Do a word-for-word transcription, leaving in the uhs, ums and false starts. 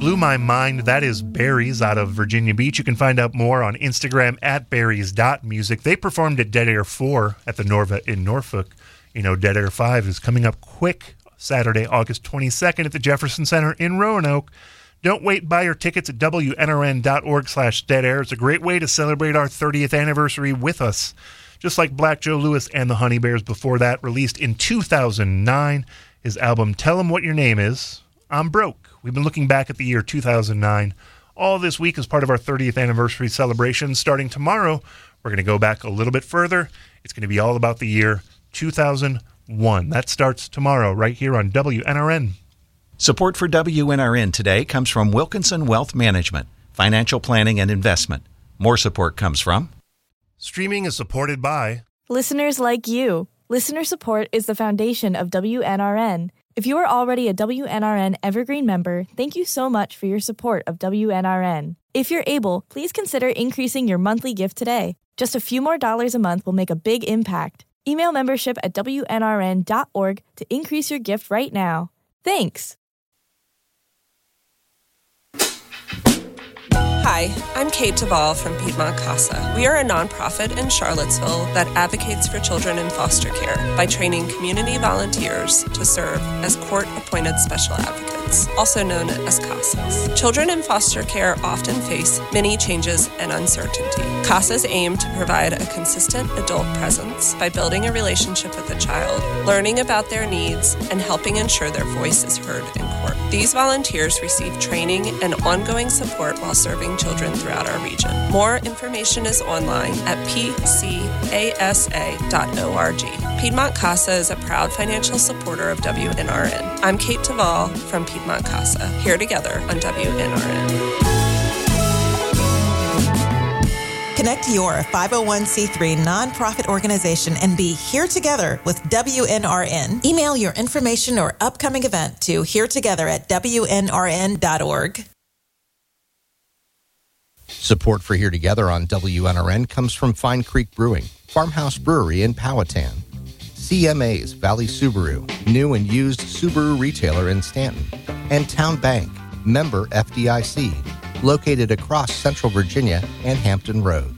Blew My Mind. That is Berries out of Virginia Beach. You can find out more on Instagram at berries dot music. They performed at Dead Air four at the Norva in Norfolk. You know, Dead Air five is coming up quick Saturday, August twenty-second at the Jefferson Center in Roanoke. Don't wait. Buy your tickets at W N R N dot org slash dead air. It's a great way to celebrate our thirtieth anniversary with us. Just like Black Joe Lewis and the Honey Bears before that, released in two thousand nine. His album, Tell 'Em What Your Name Is, I'm Broke. We've been looking back at the year two thousand nine. All this week as part of our thirtieth anniversary celebration. Starting tomorrow, we're going to go back a little bit further. It's going to be all about the year two thousand one. That starts tomorrow right here on W N R N. Support for W N R N today comes from Wilkinson Wealth Management, financial planning and investment. More support comes from... Streaming is supported by... listeners like you. Listener support is the foundation of W N R N. If you are already a W N R N Evergreen member, thank you so much for your support of W N R N. If you're able, please consider increasing your monthly gift today. Just a few more dollars a month will make a big impact. Email membership at W N R N dot org to increase your gift right now. Thanks! Hi, I'm Kate Duvall from Piedmont Casa. We are a nonprofit in Charlottesville that advocates for children in foster care by training community volunteers to serve as court-appointed special advocates, also known as CASAs. Children in foster care often face many changes and uncertainty. CASAs aim to provide a consistent adult presence by building a relationship with the child, learning about their needs, and helping ensure their voice is heard in court. These volunteers receive training and ongoing support while serving children throughout our region. More information is online at p c a s a dot org. Piedmont Casa is a proud financial supporter of W N R N. I'm Kate Duvall from Piedmont Casa, here together on W N R N. Connect your five oh one c three nonprofit organization and be here together with W N R N. Email your information or upcoming event to here together at W N R N dot org. Support for Here Together on W N R N comes from Fine Creek Brewing, Farmhouse Brewery in Powhatan, C M A's Valley Subaru, new and used Subaru retailer in Stanton, and Town Bank, member F D I C, located across Central Virginia and Hampton Roads.